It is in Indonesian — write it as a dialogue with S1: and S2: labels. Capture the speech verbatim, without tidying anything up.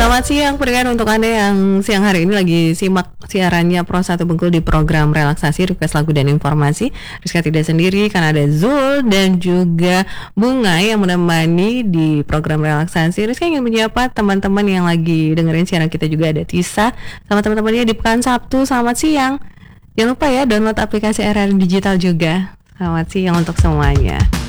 S1: Selamat siang pendengar, untuk Anda yang siang hari ini lagi simak siarannya Pro satu Bengkulu di program relaksasi request lagu dan informasi. Rizka tidak sendiri karena ada Zul dan juga Bunga yang menemani di program relaksasi. Rizka ingin menyapa teman-teman yang lagi dengerin siaran kita, juga ada Tisa sama teman-temannya di Pekan Sabtu. Selamat siang. Jangan lupa ya download aplikasi R R Digital juga. Selamat siang untuk semuanya.